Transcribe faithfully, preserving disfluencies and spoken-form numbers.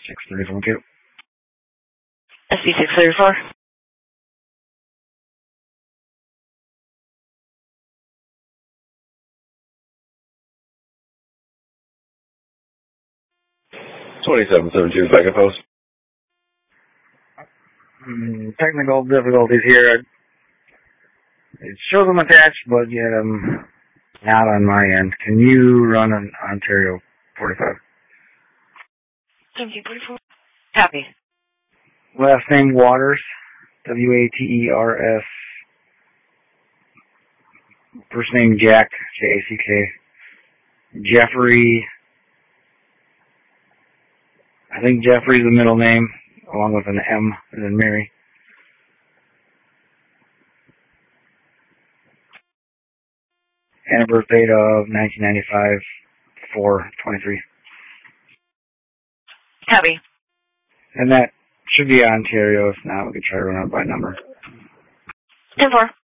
six three four two. S B six three four. twenty-seven seventy-two, second post. Mm, technical difficulties here. It shows them attached, but yet um, not on my end. Can you run an Ontario forty-five? seventeen forty-four. Copy. Last name Waters, W A T E R S. First name Jack, J A C K. Jeffrey, I think Jeffrey's the middle name, along with an M, and then Mary. And a birth date of nineteen ninety-five, four twenty-three. Copy. And that should be Ontario. If not, we could try to run it by number. ten four.